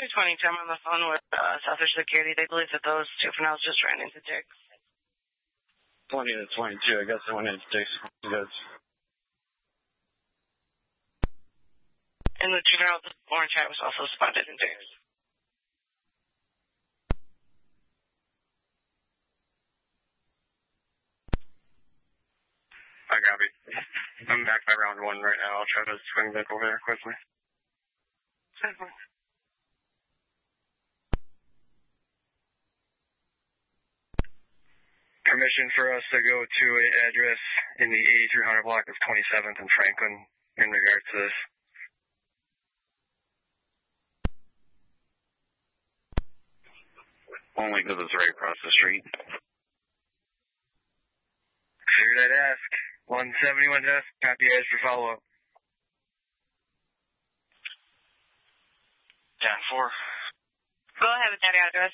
220, I'm on the phone with Southern Security. They believe that those juveniles just ran into dicks. 20 to 22, I guess I went into dicks. Goods. And the juvenile with the orange hat was also spotted in dicks. I copy. I'm back by round 1 right now. I'll try to swing back over there quickly. Permission for us to go to an address in the 8300 block of 27th and Franklin in regards to this. Only because it's right across the street. Figured I'd ask. 171 desk, copy as for follow-up. 10-4. Go ahead with that address.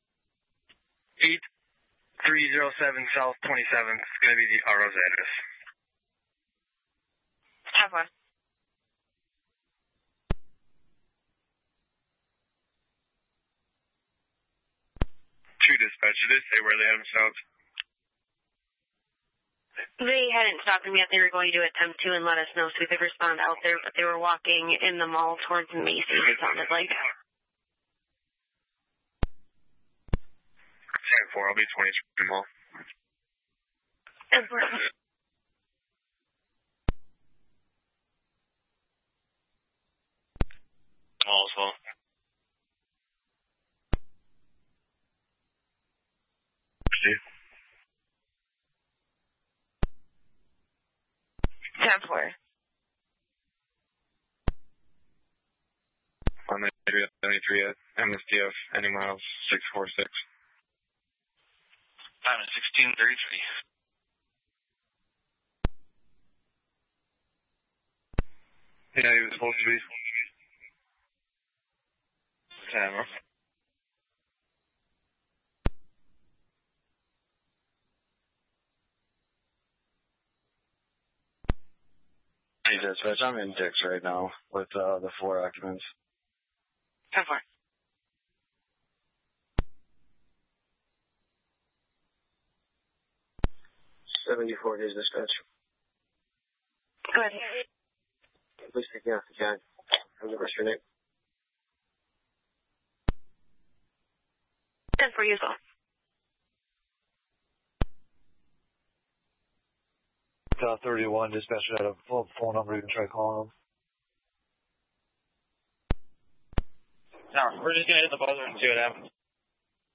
8307 South 27th. It's going to be the RO's address. Have one. Two dispatch. Did they say where they had them stopped? They hadn't stopped them yet. They were going to attempt to and let us know so we could respond out there, but they were walking in the mall towards Macy's, it sounded like. 10-4. I'll be 23 mall. All as well. Steve? 10-4. On the 73 at MSDF, any miles 646. Time is 16:33. Yeah, he was supposed to be. Camera. Hey, dispatch, I'm in Dix right now with the 4 occupants. 10-4. 74 days dispatch. Go ahead. Please take me off the cab. Have the rest of your name. 10-4 you as well. South 31 dispatch had a phone number. You can try calling them. No, we're just going to hit the buzzer and see what happens.